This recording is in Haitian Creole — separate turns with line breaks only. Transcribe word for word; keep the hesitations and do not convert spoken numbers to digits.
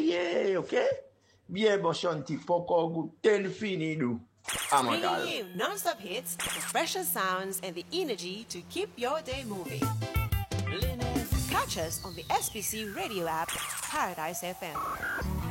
yeah, okay? Bien, boshanti poko gu tel finido. Amagal.
Bringing you non-stop hits, the freshest sounds, and the energy to keep your day moving. Catch us on the S B C radio app, Paradise F M.